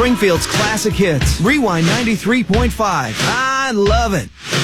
Springfield's classic hits. Rewind 93.5. I love it.